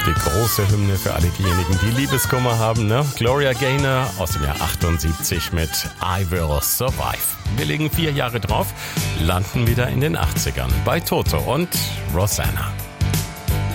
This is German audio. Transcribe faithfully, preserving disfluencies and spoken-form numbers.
Die große Hymne für alle diejenigen, die Liebeskummer haben, ne? Gloria Gaynor aus dem Jahr achtundsiebzig mit I Will Survive. Wir legen vier Jahre drauf, landen wieder in den achtzigern bei Toto und Rosanna.